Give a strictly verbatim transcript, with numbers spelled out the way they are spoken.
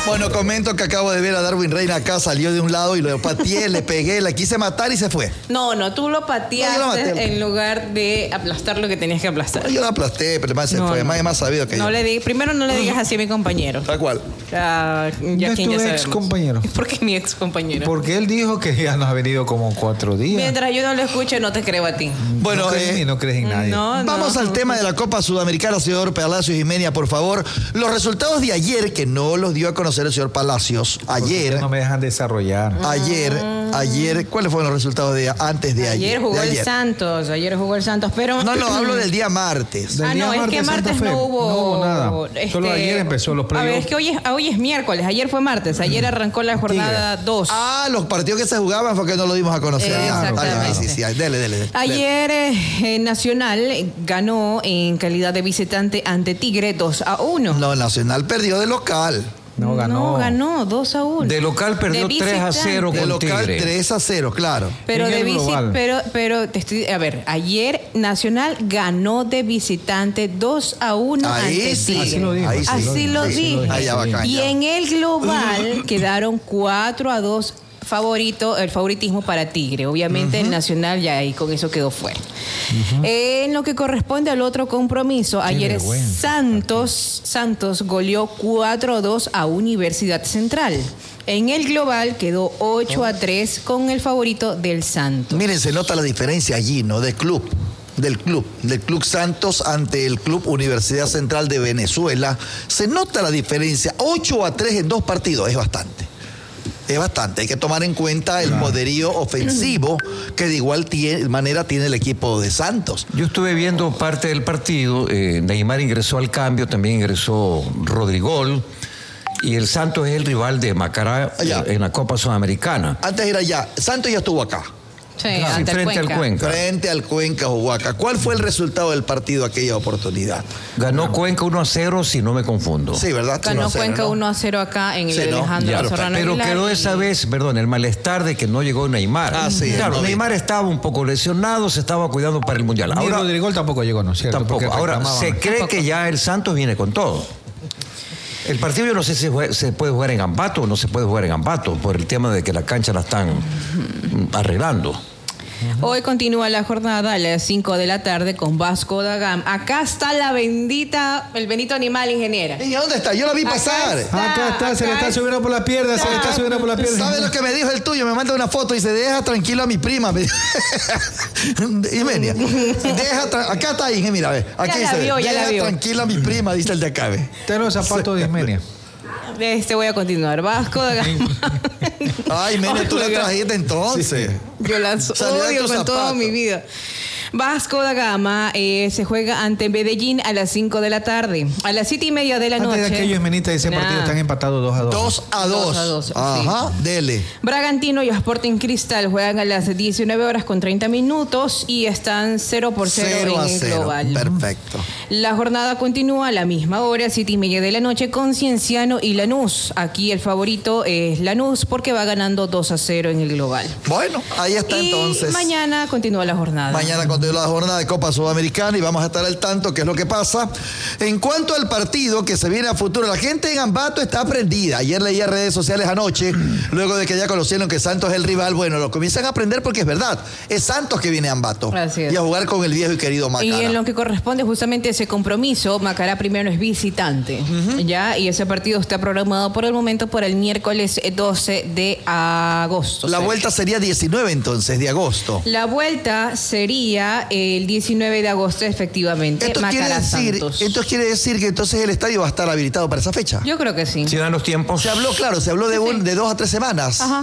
Bueno, comento que acabo de ver a Darwin Reina acá, salió de un lado y lo pateé, le pegué, la quise matar y se fue. No, no, tú lo pateaste no, lo en lugar de aplastar lo que tenías que aplastar. No, yo lo aplasté, pero además se no, fue, no. más, más sabido que no yo. Le di, primero no le digas así a mi compañero. ¿Tal cual? Uh, ya ¿No quien es tu ya ex sabemos. compañero? ¿Por qué mi ex compañero? Porque él dijo que ya nos ha venido como cuatro días. Mientras yo no lo escuche, no te creo a ti. Bueno, no crees eh, ni no crees en nadie. No, vamos no. al tema de la Copa Sudamericana, señor Palacios y Menia, por favor. Los resultados de ayer, que no los dio a conocer el señor Palacios. Ayer. No me dejan desarrollar. Ayer, ayer, ¿cuáles fueron los resultados de antes de ayer? Ayer jugó de ayer. el Santos, ayer jugó el Santos, pero... No, no, hablo del día martes. Del ah, día no, es que martes, martes Santa Fe. no hubo... No hubo nada. Solo ayer empezó los A ver, playoffs. es que hoy es, hoy es miércoles, ayer fue martes, ayer arrancó la jornada dos. Ah, los partidos que se jugaban fue que no lo dimos a conocer. Ya, Exactamente. ah, sí, sí, dele, dele. dele. Ayer eh, Nacional ganó en calidad de visitante ante Tigre dos a uno. No, Nacional perdió de local. No ganó. No, ganó dos a uno. De local perdió De tres a cero De con local Tigre. tres a cero, claro. Pero En de el visi- global. pero pero te estoy, a ver, ayer Nacional ganó de visitante dos a uno Ahí ante sí. Tigre. Así lo dijo. Ahí sí. Así lo Ahí sí. dije. Ah, ya, bacán, Y ya. en el global quedaron cuatro a dos favorito, el favoritismo para Tigre. Obviamente uh-huh. el Nacional ya ahí con eso quedó fuera. Uh-huh. Eh, en lo que corresponde al otro compromiso, Qué ayer vergüenza. Santos, Santos goleó cuatro a dos a Universidad Central. En el global quedó ocho a tres con el favorito del Santos. Miren, se nota la diferencia allí, ¿no? De club. Del club, del Club Santos ante el Club Universidad Central de Venezuela. Se nota la diferencia. ocho a tres en dos partidos, es bastante. Es bastante, hay que tomar en cuenta el poderío ofensivo que de igual tiene, manera tiene el equipo de Santos. Yo estuve viendo parte del partido, eh, Neymar ingresó al cambio, también ingresó Rodrigol, y el Santos es el rival de Macará Allá. en la Copa Sudamericana. Antes era allá, Santos ya estuvo acá. Sí, Sí, ante el frente Cuenca. al Cuenca. Frente al Cuenca Huaca. ¿Cuál fue el resultado del partido aquella oportunidad? Ganó Cuenca uno a cero, si no me confundo. Sí, ¿verdad? Ganó uno a cero, Cuenca ¿no? uno a cero acá en el Sí, ¿no? Alejandro Ya, Serrano pero Aguilar quedó y- esa vez, perdón, el malestar de que no llegó Neymar. Ah, sí, claro, no vi. Neymar estaba un poco lesionado, se estaba cuidando para el Mundial. Ni Ahora Rodrigo tampoco llegó, ¿no es cierto? tampoco. Porque Ahora reclamaban. se cree que ya el Santos viene con todo. El partido yo no sé si jue- se puede jugar en Ambato o no se puede jugar en Ambato por el tema de que la cancha la están mm, arreglando. Hoy continúa la jornada a las cinco de la tarde con Vasco da Gama. Acá está la bendita, el bendito animal, ingeniera. ¿Y dónde está? Yo la vi Acá pasar. está. Acá está, se le está Acá subiendo por la pierna, se le está subiendo por la pierna. ¿Sabes lo que me dijo el tuyo? Me manda una foto y dice, deja tranquilo a mi prima. Me dijo. Imenia, deja tra- acá está ahí, mira, ve. Aquí Ya la dice, vio, ya la deja vio. tranquilo a mi prima, dice el de acá, ve. Ten los zapatos de Ismenia. Este voy a continuar. Vasco da Gama. Ay, Menia, tú la Oiga. trajiste entonces. Yo las Salió de odio tus con toda zapatos. mi vida. Vasco da Gama eh, se juega ante Medellín a las cinco de la tarde. A las siete y media de la Antes noche. de aquello, Ismenita, ese Nah. partido están empatados dos a dos. Dos a dos. Dos a dos, Ajá, dele. Bragantino y Sporting Cristal juegan a las diecinueve horas con treinta minutos y están cero por cero, Cero a en el cero. global. Perfecto. La jornada continúa a la misma hora, siete y media de la noche, con Cienciano y Lanús. Aquí el favorito es Lanús porque va ganando dos a cero en el global. Bueno, ahí está y entonces. mañana continúa la jornada. Mañana continúa la jornada de Copa Sudamericana y vamos a estar al tanto qué es lo que pasa. En cuanto al partido que se viene a futuro, la gente en Ambato está prendida. Ayer leía redes sociales anoche, luego de que ya conocieron que Santos es el rival. Bueno, lo comienzan a aprender porque es verdad. Es Santos que viene a Ambato. Así es. Y a jugar con el viejo y querido Macará. Y en lo que corresponde justamente a ese compromiso, Macará primero es visitante, ¿ya? Y ese partido está programado por el momento para el miércoles doce de agosto. La o sea, vuelta sería diecinueve entonces de agosto. La vuelta sería el diecinueve de agosto, efectivamente. Esto quiere, Macará decir, Santos. esto quiere decir que entonces el estadio va a estar habilitado para esa fecha. Yo creo que sí. Si dan los tiempos. Se habló, claro, se habló de, un, de dos a tres semanas. Ajá.